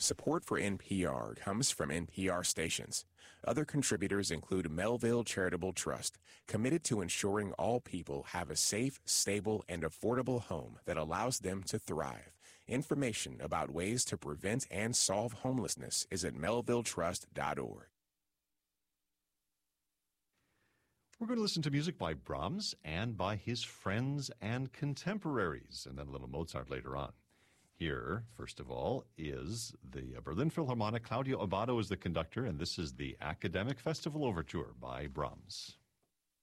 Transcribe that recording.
Support for NPR comes from NPR stations. Other contributors include Melville Charitable Trust, committed to ensuring all people have a safe, stable, and affordable home that allows them to thrive. Information about ways to prevent and solve homelessness is at melvilletrust.org. We're going to listen to music by Brahms and by his friends and contemporaries, and then a little Mozart later on. Here, first of all, is the Berlin Philharmonic. Claudio Abbado is the conductor, and this is the Academic Festival Overture by Brahms.